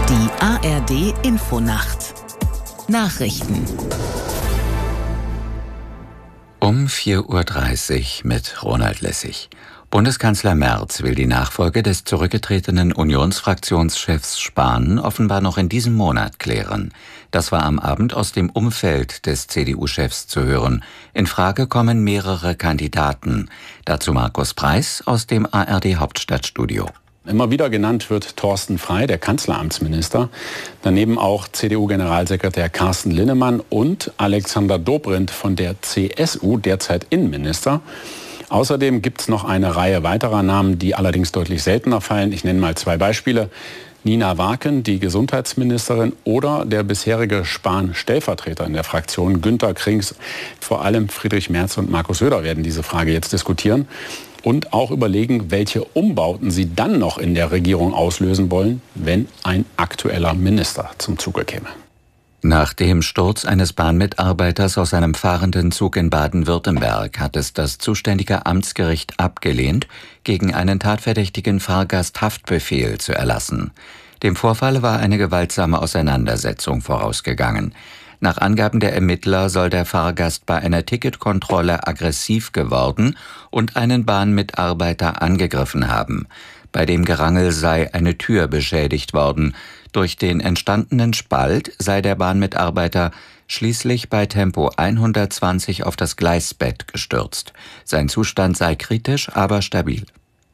Die ARD Infonacht Nachrichten um 4:30 Uhr mit Ronald Lessig. Bundeskanzler Merz will die Nachfolge des zurückgetretenen Unionsfraktionschefs Spahn offenbar noch in diesem Monat klären. Das war am Abend aus dem Umfeld des CDU-Chefs zu hören. In Frage kommen mehrere Kandidaten. Dazu Markus Preis aus dem ARD-Hauptstadtstudio. Immer wieder genannt wird Thorsten Frey, der Kanzleramtsminister. Daneben auch CDU-Generalsekretär Carsten Linnemann und Alexander Dobrindt von der CSU, derzeit Innenminister. Außerdem gibt es noch eine Reihe weiterer Namen, die allerdings deutlich seltener fallen. Ich nenne mal 2 Beispiele. Nina Waken, die Gesundheitsministerin, oder der bisherige Spahn-Stellvertreter in der Fraktion, Günter Krings. Vor allem Friedrich Merz und Markus Söder werden diese Frage jetzt diskutieren und auch überlegen, welche Umbauten sie dann noch in der Regierung auslösen wollen, wenn ein aktueller Minister zum Zuge käme. Nach dem Sturz eines Bahnmitarbeiters aus einem fahrenden Zug in Baden-Württemberg hat es das zuständige Amtsgericht abgelehnt, gegen einen tatverdächtigen Fahrgast Haftbefehl zu erlassen. Dem Vorfall war eine gewaltsame Auseinandersetzung vorausgegangen. Nach Angaben der Ermittler soll der Fahrgast bei einer Ticketkontrolle aggressiv geworden und einen Bahnmitarbeiter angegriffen haben. Bei dem Gerangel sei eine Tür beschädigt worden. Durch den entstandenen Spalt sei der Bahnmitarbeiter schließlich bei Tempo 120 auf das Gleisbett gestürzt. Sein Zustand sei kritisch, aber stabil.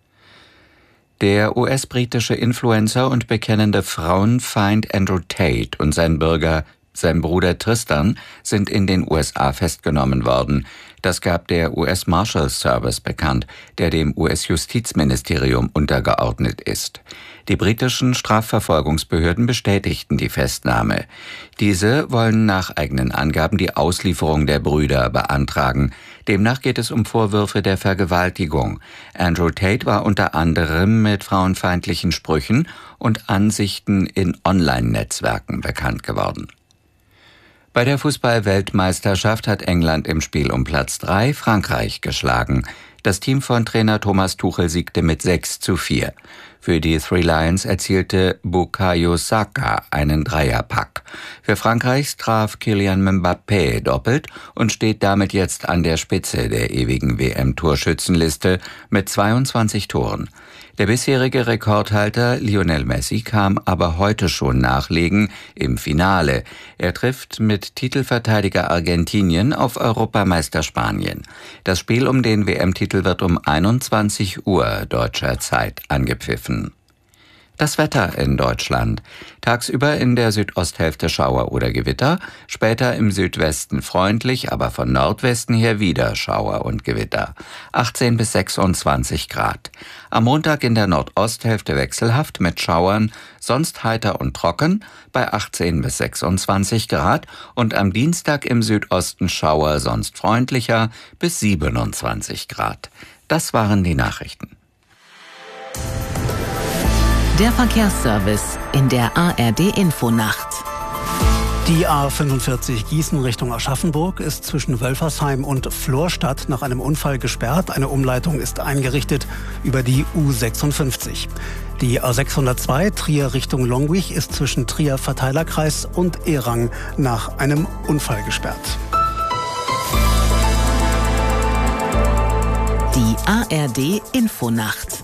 Der US-britische Influencer und bekennende Frauenfeind Andrew Tate und sein Bruder Tristan sind in den USA festgenommen worden. Das gab der US Marshal Service bekannt, der dem US-Justizministerium untergeordnet ist. Die britischen Strafverfolgungsbehörden bestätigten die Festnahme. Diese wollen nach eigenen Angaben die Auslieferung der Brüder beantragen. Demnach geht es um Vorwürfe der Vergewaltigung. Andrew Tate war unter anderem mit frauenfeindlichen Sprüchen und Ansichten in Online-Netzwerken bekannt geworden. Bei der Fußball-Weltmeisterschaft hat England im Spiel um Platz 3 Frankreich geschlagen. Das Team von Trainer Thomas Tuchel siegte mit 6:4. Für die Three Lions erzielte Bukayo Saka einen Dreierpack. Für Frankreich traf Kylian Mbappé doppelt und steht damit jetzt an der Spitze der ewigen WM-Torschützenliste mit 22 Toren. Der bisherige Rekordhalter Lionel Messi kam aber heute schon nachlegen im Finale. Er trifft mit Titelverteidiger Argentinien auf Europameister Spanien. Das Spiel um den WM-Titel wird um 21 Uhr deutscher Zeit angepfiffen. Das Wetter in Deutschland. Tagsüber in der Südosthälfte Schauer oder Gewitter, später im Südwesten freundlich, aber von Nordwesten her wieder Schauer und Gewitter. 18 bis 26 Grad. Am Montag in der Nordosthälfte wechselhaft mit Schauern, sonst heiter und trocken bei 18 bis 26 Grad und am Dienstag im Südosten Schauer, sonst freundlicher bis 27 Grad. Das waren die Nachrichten. Der Verkehrsservice in der ARD Infonacht. Die A45 Gießen Richtung Aschaffenburg ist zwischen Wölfersheim und Florstadt nach einem Unfall gesperrt. Eine Umleitung ist eingerichtet über die U56. Die A602 Trier Richtung Longwig ist zwischen Trier Verteilerkreis und Erang nach einem Unfall gesperrt. Die ARD Infonacht.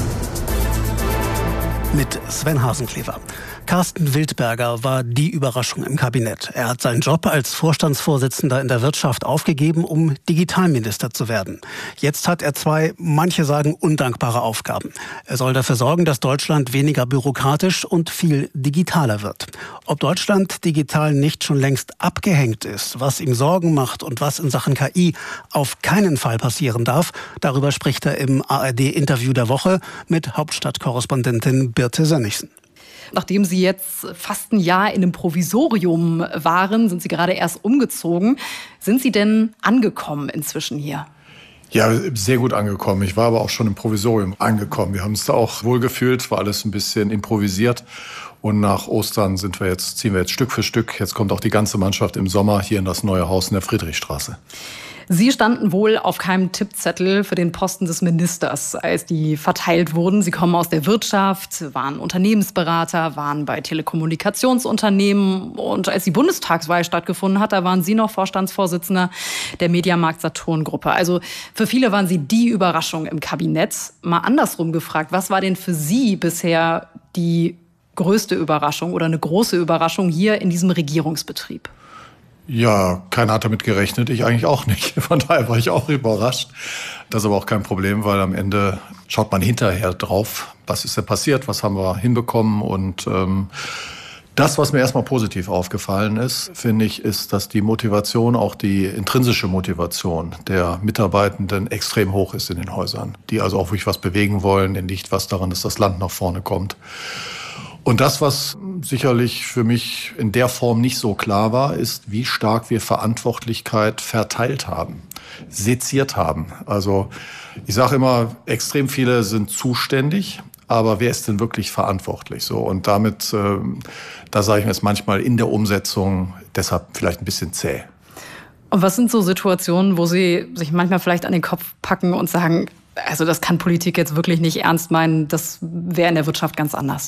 Mit Sven Hasenklever. Carsten Wildberger war die Überraschung im Kabinett. Er hat seinen Job als Vorstandsvorsitzender in der Wirtschaft aufgegeben, um Digitalminister zu werden. Jetzt hat er 2, manche sagen, undankbare Aufgaben. Er soll dafür sorgen, dass Deutschland weniger bürokratisch und viel digitaler wird. Ob Deutschland digital nicht schon längst abgehängt ist, was ihm Sorgen macht und was in Sachen KI auf keinen Fall passieren darf, darüber spricht er im ARD-Interview der Woche mit Hauptstadtkorrespondentin Birte Sönnigsen. Nachdem Sie jetzt fast ein Jahr in einem Provisorium waren, sind Sie gerade erst umgezogen. Sind Sie denn angekommen inzwischen hier? Ja, sehr gut angekommen. Ich war aber auch schon im Provisorium angekommen. Wir haben uns da auch wohlgefühlt, war alles ein bisschen improvisiert. Und nach Ostern ziehen wir jetzt Stück für Stück. Jetzt kommt auch die ganze Mannschaft im Sommer hier in das neue Haus in der Friedrichstraße. Sie standen wohl auf keinem Tippzettel für den Posten des Ministers, als die verteilt wurden. Sie kommen aus der Wirtschaft, waren Unternehmensberater, waren bei Telekommunikationsunternehmen. Und als die Bundestagswahl stattgefunden hat, da waren Sie noch Vorstandsvorsitzender der Mediamarkt-Saturn-Gruppe. Also für viele waren Sie die Überraschung im Kabinett. Mal andersrum gefragt, was war denn für Sie bisher die größte Überraschung oder eine große Überraschung hier in diesem Regierungsbetrieb? Ja, keiner hat damit gerechnet, ich eigentlich auch nicht. Von daher war ich auch überrascht. Das ist aber auch kein Problem, weil am Ende schaut man hinterher drauf, was ist denn passiert, was haben wir hinbekommen. Und das, was mir erstmal positiv aufgefallen ist, finde ich, ist, dass die Motivation, auch die intrinsische Motivation der Mitarbeitenden extrem hoch ist in den Häusern. Die also auch wirklich was bewegen wollen, denen liegt was daran, dass das Land nach vorne kommt. Und das, was sicherlich für mich in der Form nicht so klar war, ist, wie stark wir Verantwortlichkeit verteilt haben, seziert haben. Also ich sage immer, extrem viele sind zuständig, aber wer ist denn wirklich verantwortlich? So, und damit, da sage ich mir jetzt manchmal in der Umsetzung deshalb vielleicht ein bisschen zäh. Und was sind so Situationen, wo Sie sich manchmal vielleicht an den Kopf packen und sagen, also das kann Politik jetzt wirklich nicht ernst meinen, das wäre in der Wirtschaft ganz anders?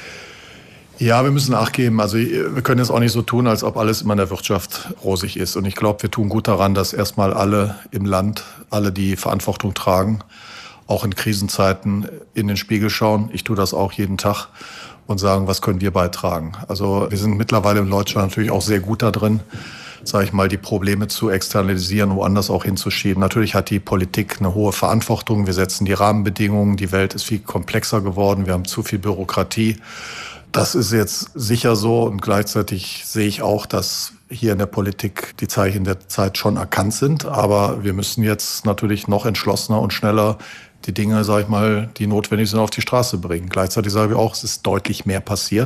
Ja, wir müssen nachgeben. Also wir können jetzt auch nicht so tun, als ob alles immer in der Wirtschaft rosig ist. Und ich glaube, wir tun gut daran, dass erstmal alle im Land, alle die Verantwortung tragen, auch in Krisenzeiten in den Spiegel schauen. Ich tue das auch jeden Tag und sagen, was können wir beitragen. Also wir sind mittlerweile in Deutschland natürlich auch sehr gut da drin, sage ich mal, die Probleme zu externalisieren, woanders auch hinzuschieben. Natürlich hat die Politik eine hohe Verantwortung. Wir setzen die Rahmenbedingungen. Die Welt ist viel komplexer geworden. Wir haben zu viel Bürokratie. Das ist jetzt sicher so und gleichzeitig sehe ich auch, dass hier in der Politik die Zeichen der Zeit schon erkannt sind. Aber wir müssen jetzt natürlich noch entschlossener und schneller die Dinge, sage ich mal, die notwendig sind, auf die Straße bringen. Gleichzeitig sagen wir auch, es ist deutlich mehr passiert.